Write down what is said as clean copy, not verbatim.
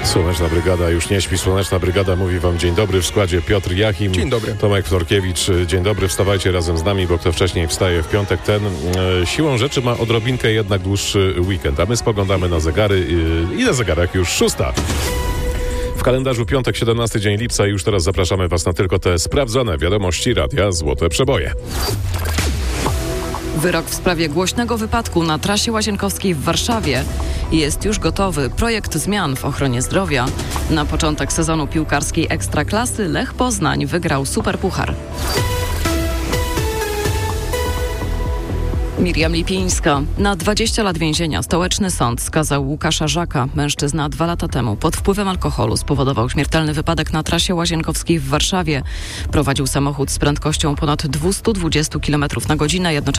Słoneczna Brygada już nie śpi. Słoneczna Brygada mówi wam dzień dobry w składzie Piotr Jachim. Dzień dobry. Tomek Florkiewicz. Dzień dobry. Wstawajcie razem z nami, bo kto wcześniej wstaje w piątek, ten siłą rzeczy ma odrobinkę jednak dłuższy weekend. A my spoglądamy na zegary i na zegarach już 6. W kalendarzu piątek, 17 dzień lipca i już teraz zapraszamy was na tylko te sprawdzone wiadomości Radia Złote Przeboje. Wyrok w sprawie głośnego wypadku na trasie Łazienkowskiej w Warszawie jest już gotowy. Projekt zmian w ochronie zdrowia. Na początek sezonu piłkarskiej Ekstraklasy Lech Poznań wygrał Superpuchar. Miriam Lipińska. Na 20 lat więzienia stołeczny sąd skazał Łukasza Żaka. Mężczyzna 2 lata temu pod wpływem alkoholu spowodował śmiertelny wypadek na trasie Łazienkowskiej w Warszawie. Prowadził samochód z prędkością ponad 220 km/h, jednocześnie